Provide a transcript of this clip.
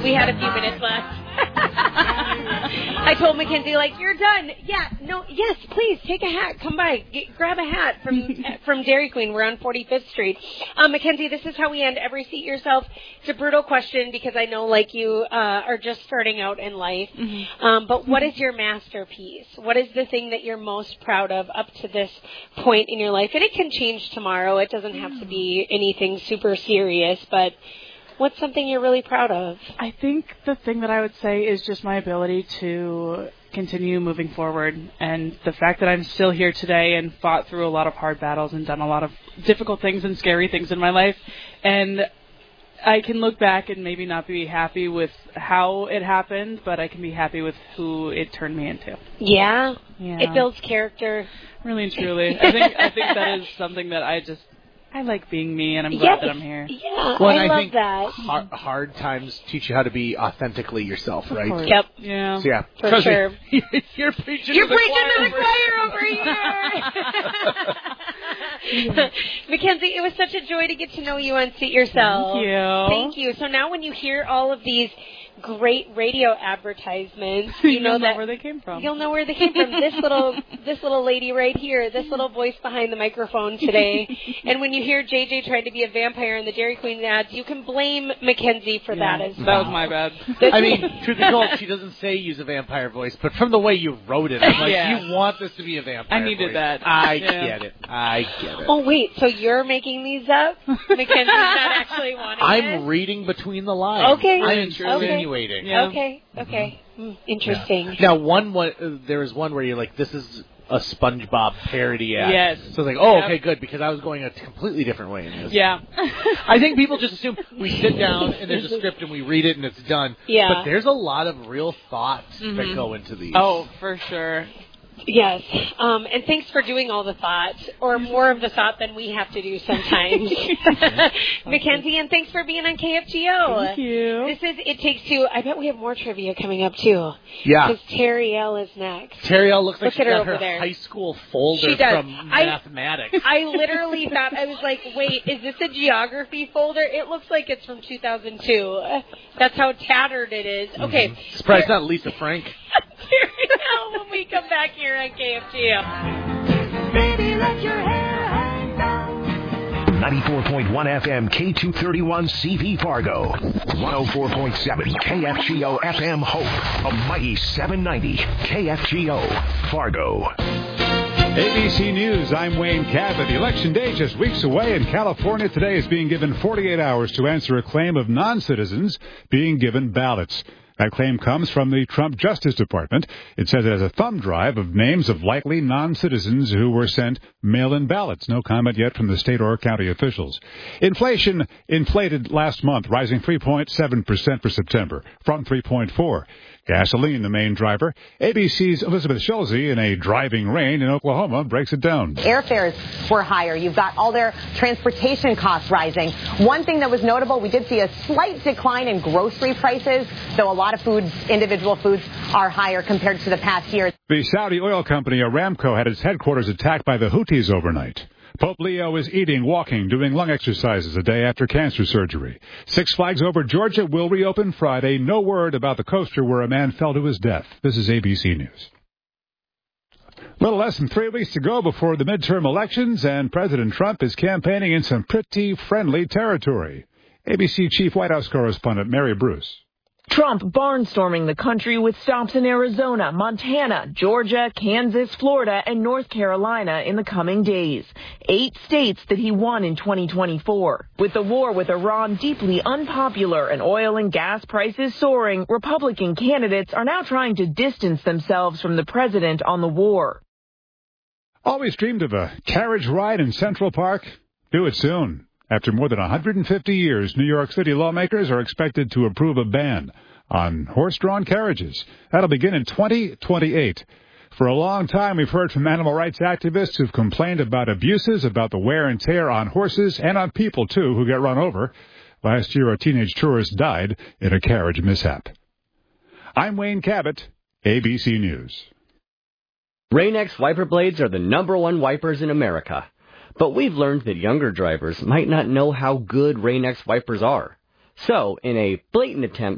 We had a few minutes left. I told Mackenzie, you're done. Yeah, no, yes, please, take a hat. Come by. Grab a hat from Dairy Queen. We're on 45th Street. Mackenzie, this is how we end every Seat Yourself. It's a brutal question because I know, you are just starting out in life. Mm-hmm. But what is your masterpiece? What is the thing that you're most proud of up to this point in your life? And it can change tomorrow. It doesn't have to be anything super serious, but what's something you're really proud of? I think the thing that I would say is just my ability to continue moving forward, and the fact that I'm still here today and fought through a lot of hard battles and done a lot of difficult things and scary things in my life. And I can look back and maybe not be happy with how it happened, but I can be happy with who it turned me into. Yeah. It builds character. Really and truly. I think that is something that I like being me, and I'm glad that I'm here. Yeah, well, I love think that. Hard times teach you how to be authentically yourself, right? Yep. Yeah. So, For sure. You're preaching to the choir over here. Mackenzie, it was such a joy to get to know you on Seat Yourself. Thank you. So now when you hear all of these great radio advertisements, you'll know where they came from. You'll know where they came from. This little lady right here, this little voice behind the microphone today. And when you hear JJ trying to be a vampire in the Dairy Queen ads, you can blame Mackenzie for that as well. That was my bad. I mean, truth be told, she doesn't say use a vampire voice, but from the way you wrote it, I'm you want this to be a vampire I needed voice. that. I get it. Oh, wait, so you're making these up? Mackenzie's not actually wanting it? I'm reading between the lines. Okay. I'm insinuating. Yeah. Okay. Interesting. Yeah. Now, there was one where you're like, this is a SpongeBob parody ad. Yes. So it's like, okay, good, because I was going a completely different way in this. Yeah. I think people just assume we sit down and there's a script and we read it and it's done. Yeah. But there's a lot of real thoughts that go into these. Oh, for sure. Yes, and thanks for doing all the thought, or more of the thought than we have to do sometimes. Mackenzie, and thanks for being on KFGO. Thank you. This is It Takes Two. I bet we have more trivia coming up, too. Yeah. Because Terry L. is next. Terry L. looks like she got her there. high school folder She does. from mathematics. I literally thought, I was like, wait, is this a geography folder? It looks like it's from 2002. That's how tattered it is. Okay. Surprised it's not Lisa Frank. Terry L. when we come back here on KFGO. Baby, let your hair hang down. 94.1 FM K231 CV Fargo. 104.7 KFGO FM Hope. A mighty 790 KFGO Fargo. ABC News, I'm Wayne Cabot. Election Day just weeks away, and California today is being given 48 hours to answer a claim of non-citizens being given ballots. That claim comes from the Trump Justice Department. It says it has a thumb drive of names of likely non-citizens who were sent mail-in ballots. No comment yet from the state or county officials. Inflation inflated last month, rising 3.7% for September from 3.4%. Gasoline, the main driver. ABC's Elizabeth Schulze, in a driving rain in Oklahoma, breaks it down. Airfares were higher. You've got all their transportation costs rising. One thing that was notable, we did see a slight decline in grocery prices, though a lot of foods, individual foods, are higher compared to the past year. The Saudi oil company Aramco had its headquarters attacked by the Houthis overnight. Pope Leo is eating, walking, doing lung exercises a day after cancer surgery. Six Flags Over Georgia will reopen Friday. No word about the coaster where a man fell to his death. This is ABC News. Little less than 3 weeks to go before the midterm elections, and President Trump is campaigning in some pretty friendly territory. ABC Chief White House correspondent Mary Bruce. Trump barnstorming the country with stops in Arizona, Montana, Georgia, Kansas, Florida, and North Carolina in the coming days. 8 states that he won in 2024. With the war with Iran deeply unpopular and oil and gas prices soaring, Republican candidates are now trying to distance themselves from the president on the war. Always dreamed of a carriage ride in Central Park? Do it soon. After more than 150 years, New York City lawmakers are expected to approve a ban on horse-drawn carriages. That'll begin in 2028. For a long time, we've heard from animal rights activists who've complained about abuses, about the wear and tear on horses and on people, too, who get run over. Last year, a teenage tourist died in a carriage mishap. I'm Wayne Cabot, ABC News. Rain-X wiper blades are the #1 wipers in America. But we've learned that younger drivers might not know how good Rain-X wipers are. So, in a blatant attempt